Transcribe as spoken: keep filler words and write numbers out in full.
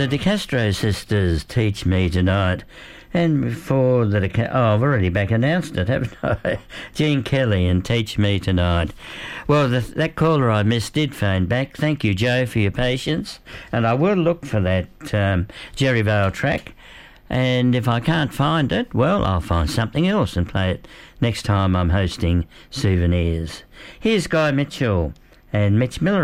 the De Castro sisters, Teach Me Tonight. And before the... De- oh, I've already back announced it, haven't I? Gene Kelly and Teach Me Tonight. Well, the, that caller I missed did phone back. Thank you, Joe, for your patience. And I will look for that um, Jerry Vale track. And if I can't find it, well, I'll find something else and play it next time I'm hosting Souvenirs. Here's Guy Mitchell and Mitch Miller.